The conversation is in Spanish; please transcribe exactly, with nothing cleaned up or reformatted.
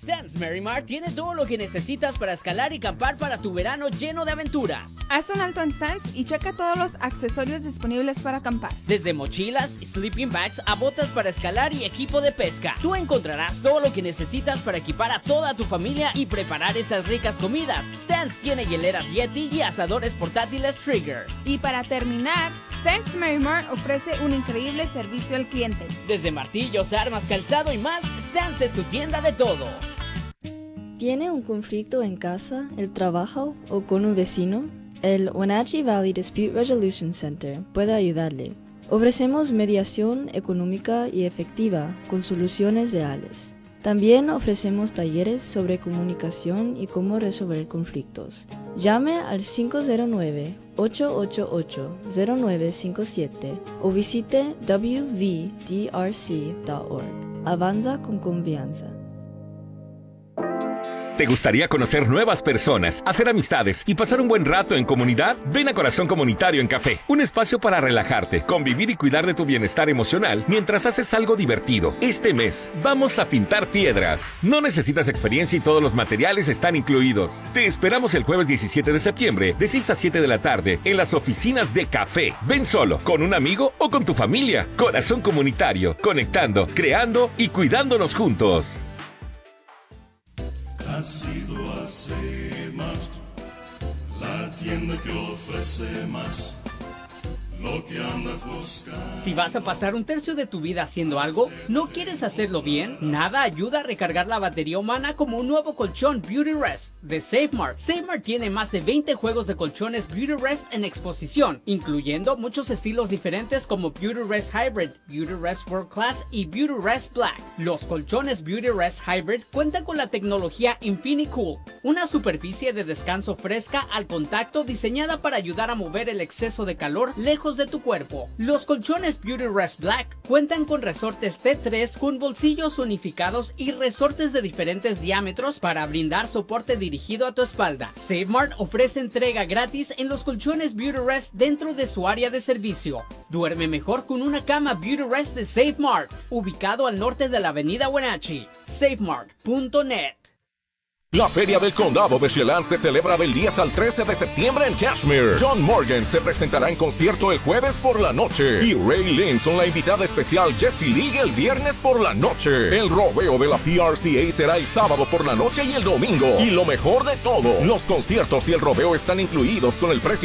Stan's Merrimar tiene todo lo que necesitas para escalar y acampar para tu verano lleno de aventuras. Haz un alto en Stan's y checa todos los accesorios disponibles para acampar. Desde mochilas, sleeping bags a botas para escalar y equipo de pesca. Tú encontrarás todo lo que necesitas para equipar a toda tu familia y preparar esas ricas comidas. Stan's tiene hieleras Yeti y asadores portátiles Trigger. Y para terminar, Stan's Merrimar ofrece un increíble servicio al cliente. Desde martillos, armas, calzado y más, Stan's es tu tienda de todo. ¿Tiene un conflicto en casa, el trabajo o con un vecino? El Wenatchee Valley Dispute Resolution Center puede ayudarle. Ofrecemos mediación económica y efectiva con soluciones reales. También ofrecemos talleres sobre comunicación y cómo resolver conflictos. Llame al cinco cero nueve, ocho ocho ocho, cero nueve cinco siete o visite w v d r c punto org. Avanza con confianza. ¿Te gustaría conocer nuevas personas, hacer amistades y pasar un buen rato en comunidad? Ven a Corazón Comunitario en Café, un espacio para relajarte, convivir y cuidar de tu bienestar emocional mientras haces algo divertido. Este mes, vamos a pintar piedras. No necesitas experiencia y todos los materiales están incluidos. Te esperamos el jueves diecisiete de septiembre, de seis a siete de la tarde, en las oficinas de Café. Ven solo, con un amigo o con tu familia. Corazón Comunitario, conectando, creando y cuidándonos juntos. Has ido a Save-Mart, la tienda que ofrece más, lo que andas buscando. Si vas a pasar un tercio de tu vida haciendo algo, ¿no quieres hacerlo bien? Nada ayuda a recargar la batería humana como un nuevo colchón Beauty Rest de SafeMart. SafeMart tiene más de veinte juegos de colchones Beauty Rest en exposición, incluyendo muchos estilos diferentes como Beauty Rest Hybrid, Beauty Rest World Class y Beauty Rest Black. Los colchones Beauty Rest Hybrid cuentan con la tecnología InfiniCool, una superficie de descanso fresca al contacto diseñada para ayudar a mover el exceso de calor lejos de tu cuerpo. Los colchones Beauty Rest Black cuentan con resortes T tres con bolsillos unificados y resortes de diferentes diámetros para brindar soporte dirigido a tu espalda. SafeMart ofrece entrega gratis en los colchones Beauty Rest dentro de su área de servicio. Duerme mejor con una cama Beauty Rest de SafeMart, ubicado al norte de la avenida Wenatchee. safemart punto net. La Feria del Condado de Chelan se celebra del diez al trece de septiembre en Cashmere. John Morgan se presentará en concierto el jueves por la noche y Ray Lynn con la invitada especial Jessie League el viernes por la noche. El rodeo de la P R C A será el sábado por la noche y el domingo. Y lo mejor de todo, los conciertos y el rodeo están incluidos con el precio